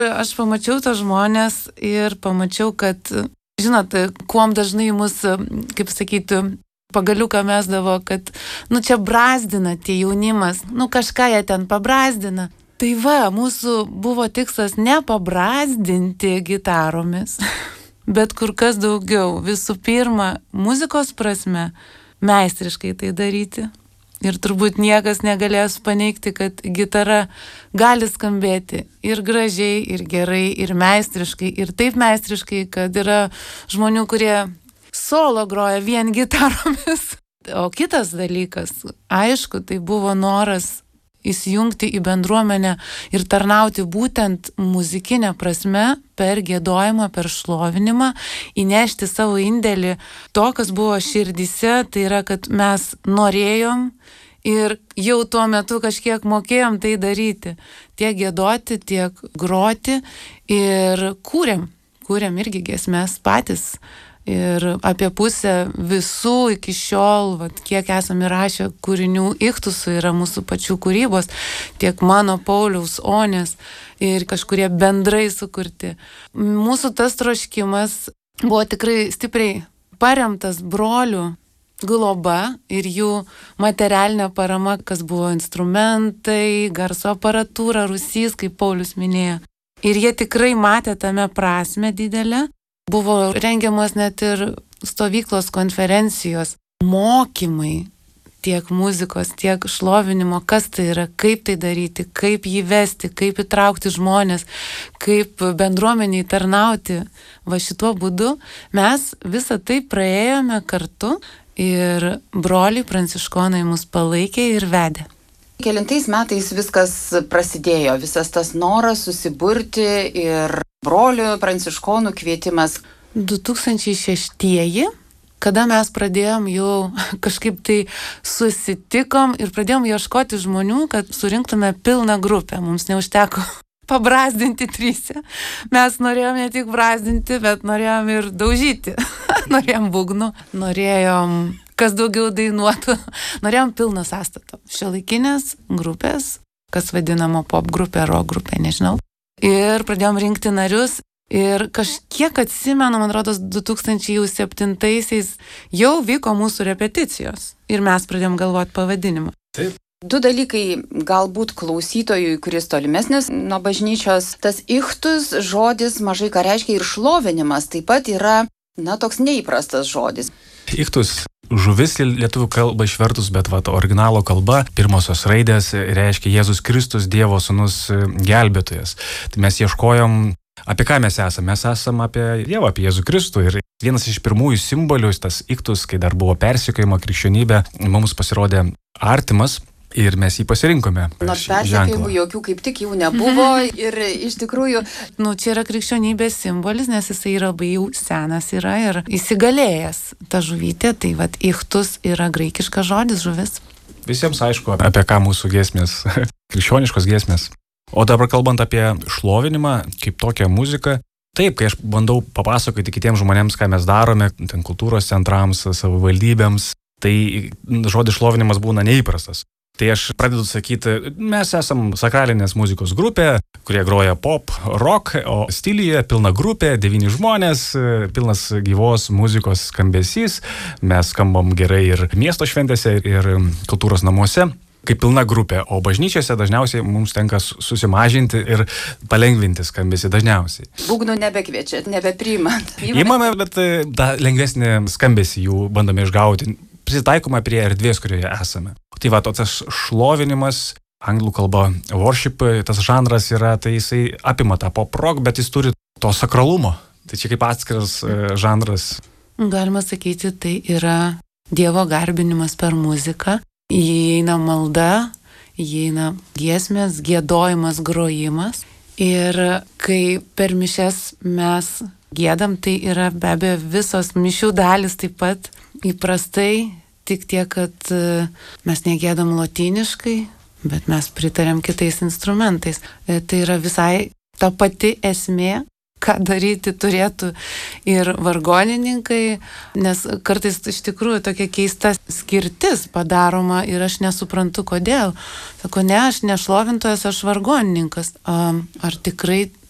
Aš pamačiau tos žmonės ir pamačiau, kad, žinot, kuom dažnai mus, kaip sakyti, pagaliuką mesdavo, kad, čia brazdina tie jaunimas, kažką jie ten pabrazdina. Tai va, mūsų buvo tikslas ne pabrazdinti gitaromis, bet kur kas daugiau. Visų pirma, muzikos prasme, meistriškai tai daryti. Ir turbūt niekas negalės paneigti, kad gitara gali skambėti ir gražiai, ir gerai, ir meistriškai, ir taip meistriškai, kad yra žmonių, kurie solo groja vien gitaromis. O kitas dalykas, aišku, tai buvo noras įsijungti į bendruomenę ir tarnauti būtent muzikinę prasme per giedojimą, per šlovinimą, įnešti savo indėlį to, kas buvo širdyse, tai yra, kad mes norėjom ir jau tuo metu kažkiek mokėjom tai daryti. Tiek giedoti, tiek groti ir kūrėm irgi giesmes patys. Ir apie pusę visų iki šiol, kiek esame rašę kūrinių Ichtusų, yra mūsų pačių kūrybos, tiek mano, Pauliaus, Onės ir kažkurie bendrai sukurti. Mūsų tas troškimas buvo tikrai stipriai paremtas brolių globa ir jų materialinė parama, kas buvo instrumentai, garso aparatūra, rūsys, kaip Paulius minėjo. Ir jie tikrai matė tame prasmę didelę. Buvo rengiamas net ir stovyklos, konferencijos, mokymai tiek muzikos, tiek šlovinimo, kas tai yra, kaip tai daryti, kaip jį vesti, kaip įtraukti žmonės, kaip bendruomeniai tarnauti. Va šituo būdu mes visą tai praėjome kartu ir broliai pranciškonai mus palaikė ir vedė. Kelintais metais viskas prasidėjo, visas tas noras susiburti ir brolių pranciškonų kvietimas. 2006, kada mes pradėjom jau kažkaip tai susitikom ir pradėjom ieškoti žmonių, kad surinktume pilną grupę. Mums neužteko pabrazdinti tryse. Mes norėjom ne tik brazdinti, bet norėjom ir daužyti. Norėjom būgnų, norėjom kas daugiau dainuotų. Norėjom pilno sąstato. Šiuolaikinės grupės, kas vadinama pop grupė, rock grupė, nežinau. Ir pradėjom rinkti narius. Ir kažkiek atsimenu, man rodos, 2007-aisiais jau vyko mūsų repeticijos. Ir mes pradėjom galvoti pavadinimą. Taip. Du dalykai galbūt klausytojui, kuris tolimesnis nuo bažnyčios. Tas ichtus žodis mažai ką reiškia ir šlovinimas taip pat yra, toks neįprastas žodis. Ichtus žuvis lietuvių kalba išvertus, bet originalo kalba, pirmosios raidės reiškia Jėzus Kristus, Dievo sūnus gelbėtojas. Tai mes ieškojom, apie ką mes esame. Mes esame apie Dievą, apie Jėzų Kristų. Ir vienas iš pirmųjų simbolių, tas ichtus, kai dar buvo persekiojimo krikščionybė, mums pasirodė artimas. Ir mes jį pasirinkome. Nors persekiojimų jokių kaip tik jau nebuvo ir iš tikrųjų... Čia yra krikščionybės simbolis, nes jisai yra labai jau senas yra ir įsigalėjęs ta žuvytė, tai ichtus yra graikiškas žodis žuvis. Visiems aišku, apie ką mūsų giesmės, krikščioniškos giesmės. O dabar kalbant apie šlovinimą, kaip tokią muziką, taip, kai aš bandau papasakoti kitiems žmonėms, ką mes darome, ten kultūros centrams, savivaldybėms, tai žodis šlovinimas būna neįprastas. Tai aš pradedu sakyti, mes esam sakralinės muzikos grupė, kurie groja pop, rock, o stiliuje pilna grupė, 9 žmonės, pilnas gyvos muzikos skambesys. Mes skambam gerai ir miesto šventėse, ir kultūros namuose, kaip pilna grupė. O bažnyčiose dažniausiai mums tenka susimažinti ir palengvinti skambesį dažniausiai. Būgnų nebekviečiat, nebepriimat. Įmame, bet tą lengvesnį skambesį jų bandome išgauti. Prisitaikoma prie erdvės, kurioje esame. Tai tas šlovinimas, anglų kalba worship, tas žanras yra, tai jisai apima tą pop rock, bet jis turi to sakralumo. Tai čia kaip atskiras žanras. Galima sakyti, tai yra Dievo garbinimas per muziką. Įeina malda, įeina giesmės, giedojimas, grojimas. Ir kai per mišias mes giedam, tai yra be abejo visos mišių dalis taip pat įprastai. Tik tiek, kad mes negėdam lotyniškai, bet mes pritarėm kitais instrumentais. Tai yra visai ta pati esmė, ką daryti turėtų ir vargonininkai, nes kartais iš tikrųjų tokia keista skirtis padaroma ir aš nesuprantu, kodėl. Sako, ne, aš ne šlovintojas, aš vargonininkas. Ar tikrai